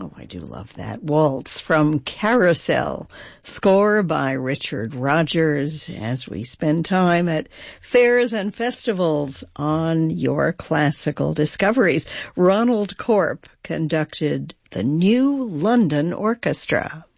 Oh, I do love that. Waltz from Carousel, score by Richard Rodgers, as we spend time at fairs and festivals on your classical discoveries. Ronald Corp conducted the New London Orchestra.